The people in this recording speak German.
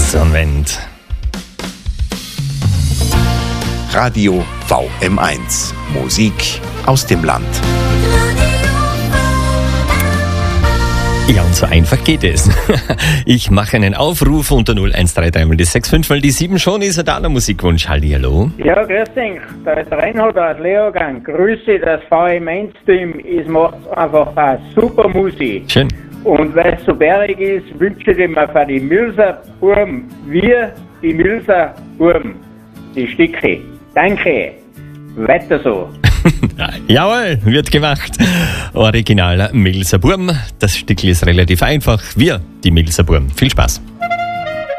Sonnenwend. Radio VM1. Musik aus dem Land. Ja, und so einfach geht es. Ich mache einen Aufruf unter 0133 mal die 65 mal die 7. Schon ist da der Musikwunsch. Hallihallo. Ja, grüß dich. Da ist der Reinhold aus Leogang. Grüße, das VM1-Team. Es macht einfach eine super Musik. Schön. Und weil es so bergig ist, wünsche ich mir für die Milser Burm, wir, die Milser Burm, die Stücke. Danke. Weiter so. Jawohl, wird gemacht. Original Milser Burm. Das Stückchen ist relativ einfach. Wir, die Milser Burm. Viel Spaß.